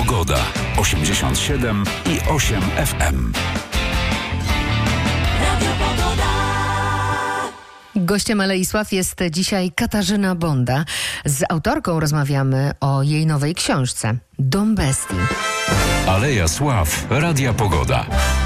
Pogoda 87 i 8 FM. Gościem Alei Sław jest dzisiaj Katarzyna Bonda. Z autorką rozmawiamy o jej nowej książce Dom Bestii. Aleja Sław, Radia Pogoda.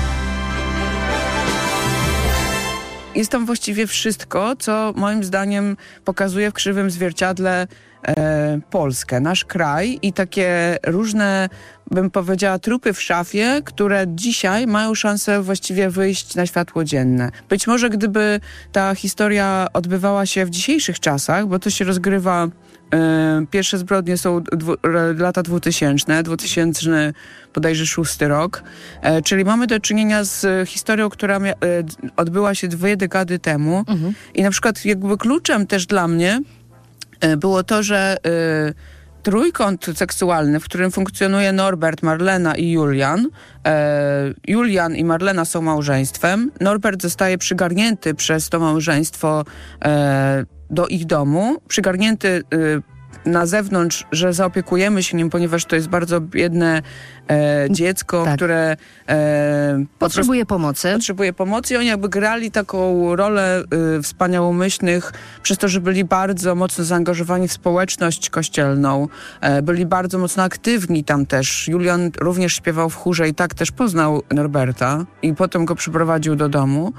Jest tam właściwie wszystko, co moim zdaniem pokazuje w krzywym zwierciadle Polskę, nasz kraj i takie różne, bym powiedziała, trupy w szafie, które dzisiaj mają szansę właściwie wyjść na światło dzienne. Być może gdyby ta historia odbywała się w dzisiejszych czasach, bo to się rozgrywa, pierwsze zbrodnie są lata 2000 bodajże 6 rok, czyli mamy do czynienia z historią, która odbyła się 2 dekady temu i na przykład jakby kluczem też dla mnie było to, że trójkąt seksualny, w którym funkcjonuje Norbert, Marlena i Julian. Julian i Marlena są małżeństwem. Norbert zostaje przygarnięty przez to małżeństwo do ich domu. Przygarnięty na zewnątrz, że zaopiekujemy się nim, ponieważ to jest bardzo biedne dziecko, tak, które potrzebuje pomocy. Potrzebuje pomocy i oni jakby grali taką rolę wspaniałomyślnych przez to, że byli bardzo mocno zaangażowani w społeczność kościelną. Byli bardzo mocno aktywni tam też. Julian również śpiewał w chórze i tak też poznał Norberta i potem go przyprowadził do domu.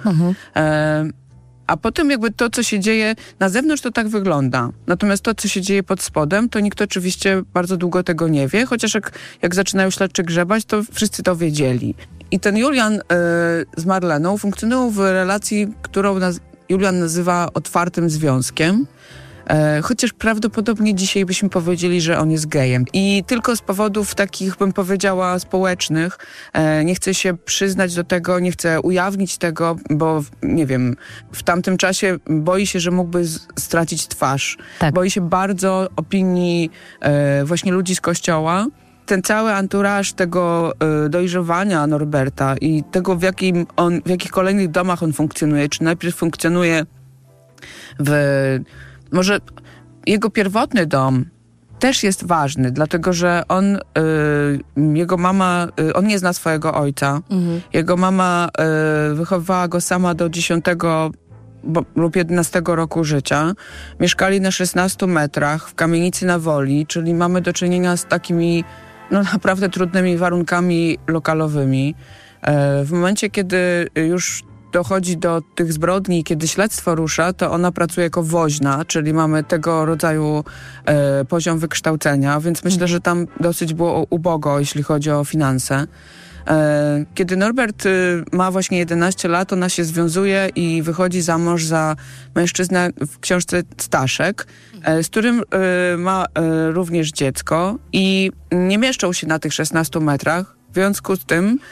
A potem jakby to, co się dzieje na zewnątrz, to tak wygląda. Natomiast to, co się dzieje pod spodem, to nikt oczywiście bardzo długo tego nie wie, chociaż jak zaczynają śledczy grzebać, to wszyscy to wiedzieli. I ten Julian z Marleną funkcjonują w relacji, którą Julian nazywa otwartym związkiem. Chociaż prawdopodobnie dzisiaj byśmy powiedzieli, że on jest gejem. I tylko z powodów takich, bym powiedziała, społecznych nie chce się przyznać do tego, nie chce ujawnić tego, bo nie wiem, w tamtym czasie boi się, że mógłby stracić twarz. Tak. Boi się bardzo opinii właśnie ludzi z kościoła. Ten cały anturaż tego dojrzewania Norberta i tego, w jakich kolejnych domach on funkcjonuje. Czy najpierw funkcjonuje może jego pierwotny dom też jest ważny, dlatego że jego mama, on nie zna swojego ojca. Jego mama wychowywała go sama do 10 lub 11 roku życia. Mieszkali na 16 metrach w kamienicy na Woli, czyli mamy do czynienia z takimi naprawdę trudnymi warunkami lokalowymi. W momencie, kiedy już dochodzi do tych zbrodni, kiedy śledztwo rusza, to ona pracuje jako woźna, czyli mamy tego rodzaju poziom wykształcenia, więc myślę, że tam dosyć było ubogo, jeśli chodzi o finanse. Kiedy Norbert ma właśnie 11 lat, ona się związuje i wychodzi za mąż za mężczyznę w książce Staszek, z którym ma również dziecko i nie mieszczą się na tych 16 metrach. W związku z tym